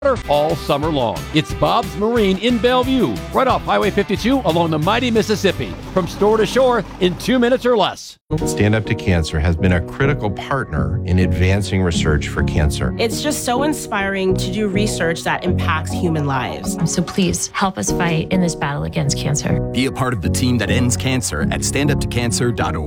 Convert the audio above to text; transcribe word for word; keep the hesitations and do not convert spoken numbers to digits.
all summer long. It's Bob's Marine in Bellevue, right off Highway fifty-two along the mighty Mississippi. From store to shore in two minutes or less. Stand Up to Cancer has been a critical partner in advancing research for cancer. It's just so inspiring to do research that impacts human lives. So please help us fight in this battle against cancer. Be a part of the team that ends cancer at stand up to cancer dot org.